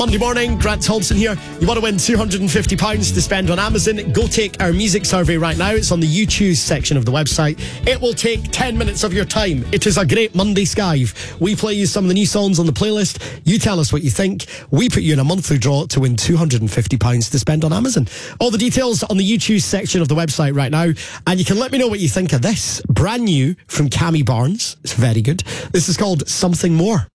Monday morning, Grant Thompson here. You want to win £250 to spend on Amazon? Go take our music survey right now. It's on the You Choose section of the website. It will take 10 minutes of your time. It is a great Monday skive. We play you some of the new songs on the playlist. You tell us what you think. We put you in a monthly draw to win £250 to spend on Amazon. All the details on the You Choose section of the website right now. And you can let me know what you think of this. Brand new from Cammy Barnes. It's very good. This is called Something More.